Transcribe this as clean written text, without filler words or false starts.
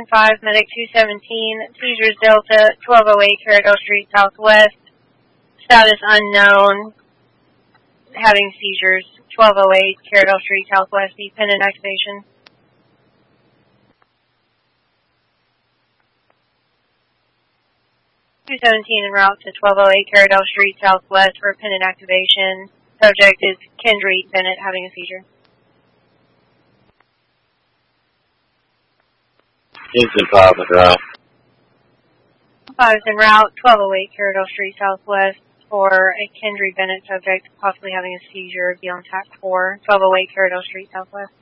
10-5, medic 217, seizures Delta, 1208 Caradell Street Southwest, status unknown, having seizures, 1208 Caradell Street Southwest, dependent activation. .217 en route to 1208 Caradell Street Southwest for pendant activation. Subject is Kendry Bennett having a seizure. Houston 5 en route. 5 is en route, 1208 Caradell Street Southwest for a Kendry Bennett subject possibly having a seizure. Be on TAC 4, 1208 Caradell Street Southwest.